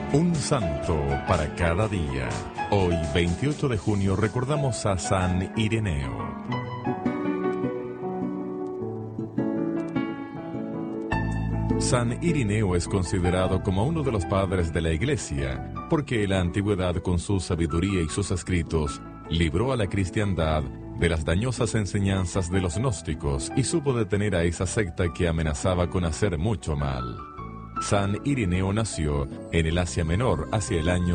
Un santo para cada día. Hoy, 28 de junio, recordamos a San Ireneo. San Ireneo es considerado como uno de los padres de la Iglesia, porque en la antigüedad, con su sabiduría y sus escritos, libró a la cristiandad de las dañosas enseñanzas de los gnósticos y supo detener a esa secta que amenazaba con hacer mucho mal. San Ireneo nació en el Asia Menor hacia el año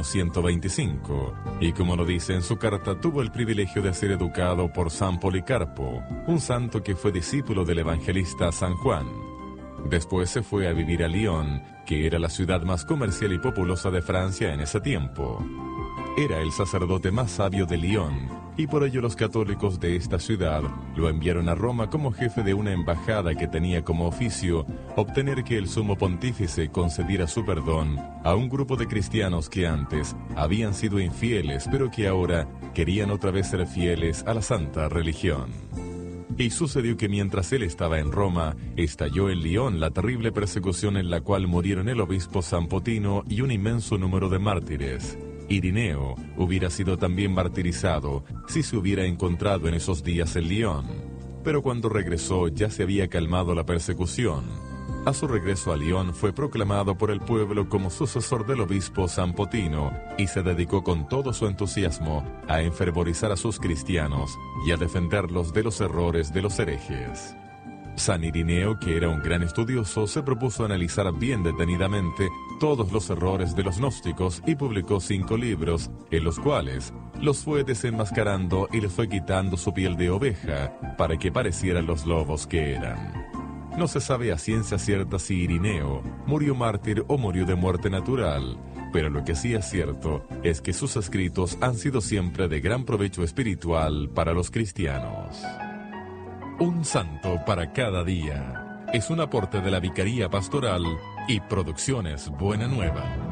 125, y como lo dice en su carta, tuvo el privilegio de ser educado por San Policarpo, un santo que fue discípulo del evangelista San Juan. Después se fue a vivir a Lyon, que era la ciudad más comercial y populosa de Francia en ese tiempo. Era el sacerdote más sabio de Lyon, y por ello los católicos de esta ciudad lo enviaron a Roma como jefe de una embajada que tenía como oficio obtener que el sumo pontífice concediera su perdón a un grupo de cristianos que antes habían sido infieles, pero que ahora querían otra vez ser fieles a la santa religión. Y sucedió que mientras él estaba en Roma, estalló en Lyon la terrible persecución en la cual murieron el obispo San Potino y un inmenso número de mártires. Ireneo hubiera sido también martirizado si se hubiera encontrado en esos días en Lyon. Pero cuando regresó ya se había calmado la persecución. A su regreso a Lyon fue proclamado por el pueblo como sucesor del obispo San Potino y se dedicó con todo su entusiasmo a enfervorizar a sus cristianos y a defenderlos de los errores de los herejes. San Ireneo, que era un gran estudioso, se propuso analizar bien detenidamente todos los errores de los gnósticos y publicó 5 libros, en los cuales los fue desenmascarando y les fue quitando su piel de oveja para que parecieran los lobos que eran. No se sabe a ciencia cierta si Ireneo murió mártir o murió de muerte natural, pero lo que sí es cierto es que sus escritos han sido siempre de gran provecho espiritual para los cristianos. Un santo para cada día es un aporte de la Vicaría Pastoral y Producciones Buena Nueva.